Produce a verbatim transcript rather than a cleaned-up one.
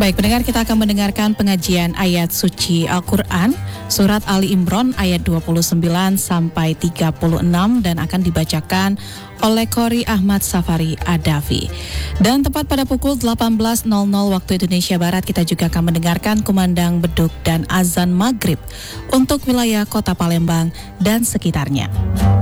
Baik, pendengar, kita akan mendengarkan pengajian ayat suci Al-Quran, surat Ali Imran ayat dua puluh sembilan sampai tiga puluh enam dan akan dibacakan oleh Qori Ahmad Safari Adafi. Dan tepat pada pukul delapan belas waktu Indonesia Barat, kita juga akan mendengarkan kumandang beduk dan azan maghrib untuk wilayah kota Palembang dan sekitarnya.